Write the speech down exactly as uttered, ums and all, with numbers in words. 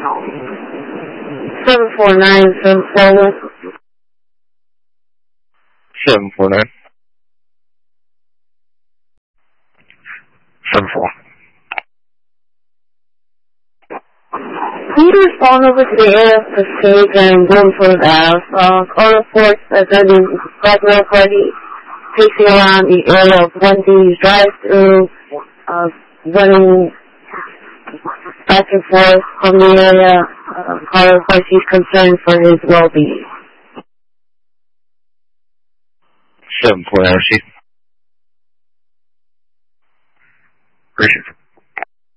seven four nine, seven four one. seven four nine. seven four. Please respond over to the A F page and going for the house. Uh, call reports that the regular party pacing around the area of Wendy's drive-through, uh, running back and forth from the area. Uh, call reports he's concerned for his well-being. seven four nine, receive. Appreciate it.